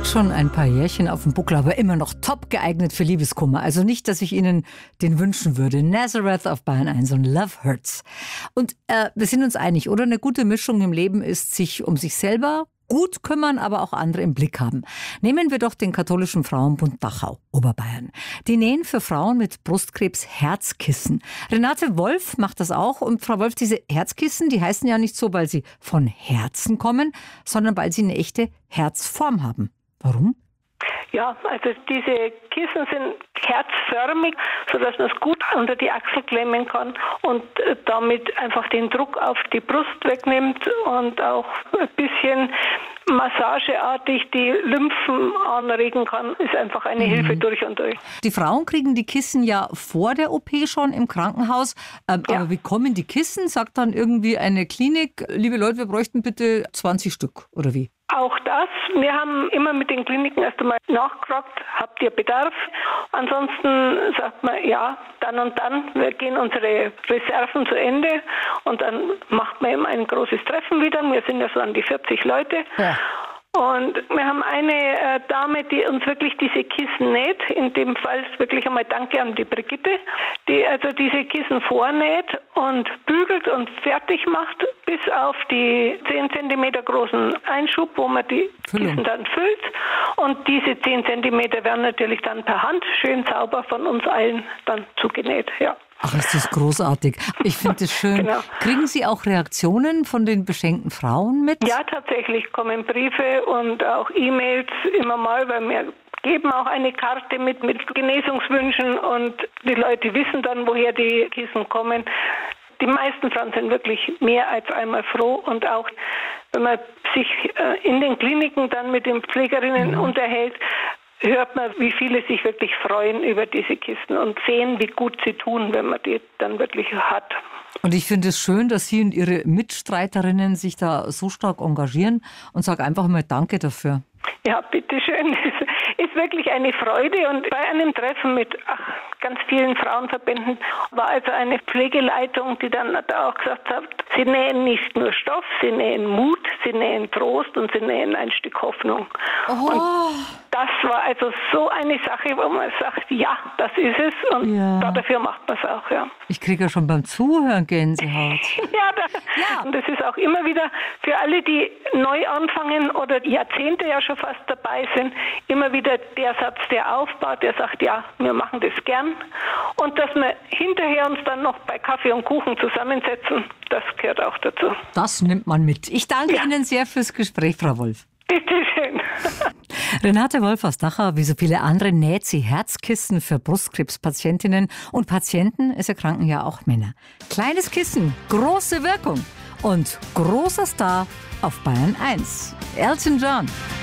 Hat schon ein paar Jährchen auf dem Buckel, aber immer noch top geeignet für Liebeskummer. Also nicht, dass ich Ihnen den wünschen würde. Nazareth auf Bayern 1 und Love Hurts. Und wir sind uns einig, oder? Eine gute Mischung im Leben ist, sich um sich selber gut kümmern, aber auch andere im Blick haben. Nehmen wir doch den katholischen Frauenbund Dachau, Oberbayern. Die nähen für Frauen mit Brustkrebs Herzkissen. Renate Wolf macht das auch. Und Frau Wolf, diese Herzkissen, die heißen ja nicht so, weil sie von Herzen kommen, sondern weil sie eine echte Herzform haben. Warum? Ja, also diese Kissen sind herzförmig, sodass man es gut unter die Achsel klemmen kann und damit einfach den Druck auf die Brust wegnimmt und auch ein bisschen massageartig die Lymphen anregen kann, ist einfach eine Hilfe durch und durch. Die Frauen kriegen die Kissen ja vor der OP schon im Krankenhaus. Aber wie kommen die Kissen? Sagt dann irgendwie eine Klinik, liebe Leute, wir bräuchten bitte 20 Stück, oder wie? Auch das. Wir haben immer mit den Kliniken erst einmal nachgefragt, habt ihr Bedarf? Ansonsten sagt man, ja, dann und dann, wir gehen unsere Reserven zu Ende und dann macht man eben ein großes Treffen wieder. Wir sind ja so an die 40 Leute. Ja. Und wir haben eine Dame, die uns wirklich diese Kissen näht. In dem Fall wirklich einmal Danke an die Brigitte, die also diese Kissen vornäht und bügelt und fertig macht, bis auf die 10 cm großen Einschub, wo man die Kissen dann füllt. Und diese 10 cm werden natürlich dann per Hand schön sauber von uns allen dann zugenäht, ja. Ach, ist das großartig. Ich finde das schön. Genau. Kriegen Sie auch Reaktionen von den beschenkten Frauen mit? Ja, tatsächlich kommen Briefe und auch E-Mails immer mal, weil wir geben auch eine Karte mit Genesungswünschen und die Leute wissen dann, woher die Kissen kommen. Die meisten Frauen sind wirklich mehr als einmal froh und auch, wenn man sich in den Kliniken dann mit den Pflegerinnen unterhält, hört man, wie viele sich wirklich freuen über diese Kisten und sehen, wie gut sie tun, wenn man die dann wirklich hat. Und ich finde es schön, dass Sie und Ihre Mitstreiterinnen sich da so stark engagieren und sage einfach mal Danke dafür. Ja, bitteschön. Es ist wirklich eine Freude. Und bei einem Treffen mit ganz vielen Frauenverbänden war also eine Pflegeleitung, die dann auch gesagt hat, sie nähen nicht nur Stoff, sie nähen Mut, sie nähen Trost und sie nähen ein Stück Hoffnung. Oh. Und das war also so eine Sache, wo man sagt, ja, das ist es. Und dafür macht man es auch, ja. Ich kriege ja schon beim Zuhören Gänsehaut. Und das ist auch immer wieder für alle, die neu anfangen oder Jahrzehnte ja schon fast dabei sind, immer wieder der Satz, der aufbaut, der sagt, ja, wir machen das gern. Und dass wir hinterher uns dann noch bei Kaffee und Kuchen zusammensetzen, das gehört auch dazu. Das nimmt man mit. Ich danke Ihnen sehr fürs Gespräch, Frau Wolf. Bitteschön. Renate Wolf aus Dachau, wie so viele andere, näht sie Herzkissen für Brustkrebspatientinnen und Patienten. Es erkranken ja auch Männer. Kleines Kissen, große Wirkung und großer Star auf Bayern 1. Elton John.